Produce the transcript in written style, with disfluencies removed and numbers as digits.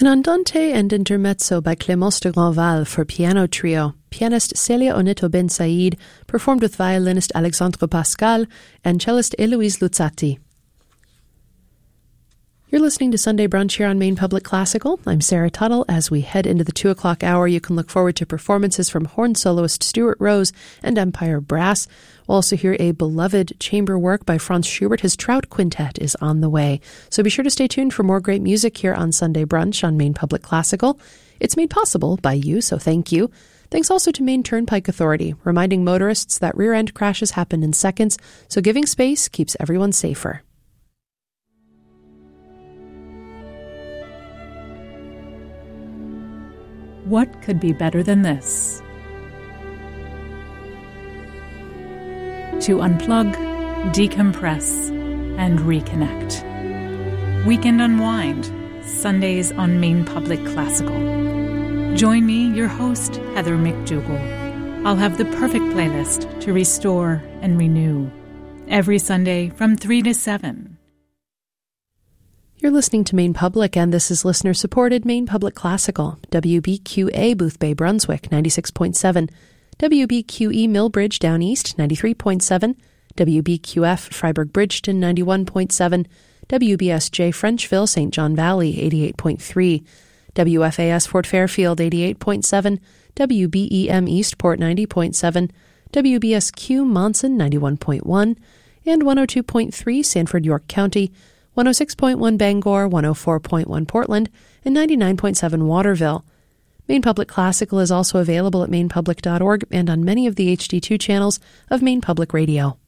An Andante and Intermezzo by Clémence de Grandval for piano trio. Pianist Celia Onito Ben Said performed with violinist Alexandre Pascal and cellist Eloise Luzzati. You're listening to Sunday Brunch here on Maine Public Classical. I'm Sarah Tuttle. As we head into the 2 o'clock hour, you can look forward to performances from horn soloist Stuart Rose and Empire Brass. We'll also hear a beloved chamber work by Franz Schubert. His Trout Quintet is on the way. So be sure to stay tuned for more great music here on Sunday Brunch on Maine Public Classical. It's made possible by you, so thank you. Thanks also to Maine Turnpike Authority, reminding motorists that rear-end crashes happen in seconds, so giving space keeps everyone safer. What could be better than this? To unplug, decompress, and reconnect. Weekend Unwind, Sundays on Maine Public Classical. Join me, your host, Heather McDougall. I'll have the perfect playlist to restore and renew. Every Sunday from 3 to 7. You're listening to Maine Public, and this is listener-supported Maine Public Classical. WBQA Boothbay, Brunswick, 96.7. WBQE Millbridge, Down East, 93.7. WBQF Freiburg Bridgeton, 91.7. WBSJ Frenchville, St. John Valley, 88.3. WFAS Fort Fairfield, 88.7. WBEM Eastport, 90.7. WBSQ Monson, 91.1. And 102.3 Sanford, York County, 106.1 Bangor, 104.1 Portland, and 99.7 Waterville. Maine Public Classical is also available at mainepublic.org and on many of the HD2 channels of Maine Public Radio.